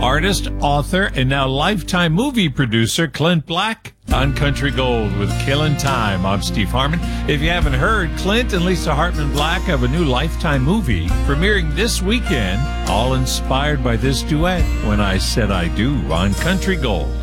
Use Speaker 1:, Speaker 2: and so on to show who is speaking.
Speaker 1: Artist, author, and now Lifetime movie producer Clint Black on Country Gold with Killin' Time. I'm Steve Harmon. If you haven't heard, Clint and Lisa Hartman Black have a new Lifetime movie premiering this weekend, all inspired by this duet, When I Said I Do, on Country Gold.